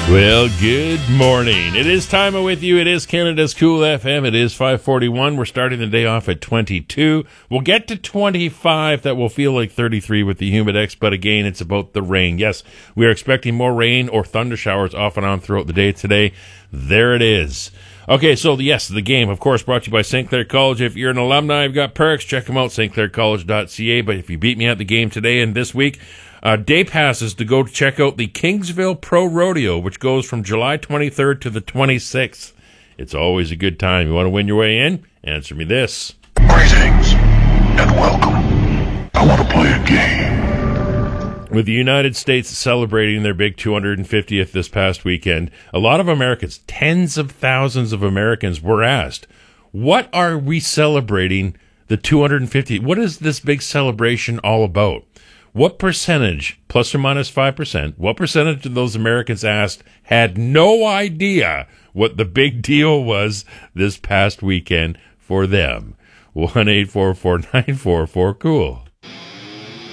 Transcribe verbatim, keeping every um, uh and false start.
Well, good morning. It is time with you. It is Canada's Cool F M. It is five forty-one. We're starting the day off at twenty-two. We'll get to twenty-five. That will feel like thirty-three with the Humidex, but again, it's about the rain. Yes, we are expecting more rain or thunder showers off and on throughout the day today. There it is. Okay, so yes, the game, of course, brought to you by Saint Clair College. If you're an alumni, you've got perks. Check them out, st clair college dot c a. But if you beat me at the game today and this week, Uh, day passes to go check out the Kingsville Pro Rodeo, which goes from July twenty-third to the twenty-sixth. It's always a good time. You want to win your way in? Answer me this. Greetings and welcome. I want to play a game. With the United States celebrating their big two hundred fiftieth this past weekend, a lot of Americans, tens of thousands of Americans, were asked, what are we celebrating the two hundred fiftieth? What is this big celebration all about? What percentage, plus or minus five percent, what percentage of those Americans asked had no idea what the big deal was this past weekend for them? one eight four four nine four four cool.